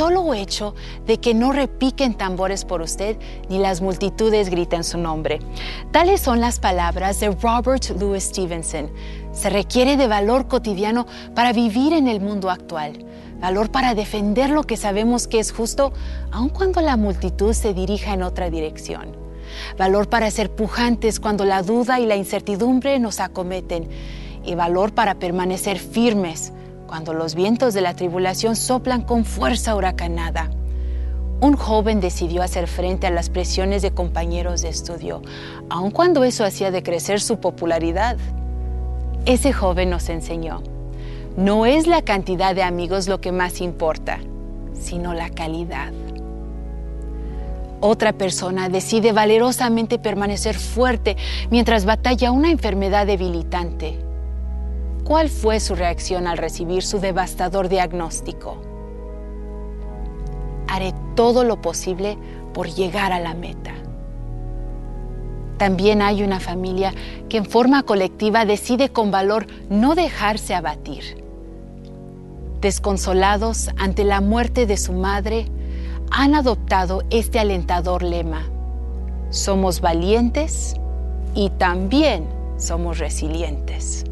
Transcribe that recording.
solo hecho de que no repiquen tambores por usted ni las multitudes griten su nombre. Tales son las palabras de Robert Louis Stevenson. Se requiere de valor cotidiano para vivir en el mundo actual. Valor para defender lo que sabemos que es justo, aun cuando la multitud se dirija en otra dirección. Valor para ser pujantes cuando la duda y la incertidumbre nos acometen. Y valor para permanecer firmes cuando los vientos de la tribulación soplan con fuerza huracanada. Un joven decidió hacer frente a las presiones de compañeros de estudio, aun cuando eso hacía decrecer su popularidad. Ese joven nos enseñó: no es la cantidad de amigos lo que más importa, sino la calidad. Otra persona decide valerosamente permanecer fuerte mientras batalla una enfermedad debilitante. ¿Cuál fue su reacción al recibir su devastador diagnóstico? Haré todo lo posible por llegar a la meta. También hay una familia que en forma colectiva decide con valor no dejarse abatir. Desconsolados ante la muerte de su madre, han adoptado este alentador lema: somos valientes y también somos resilientes.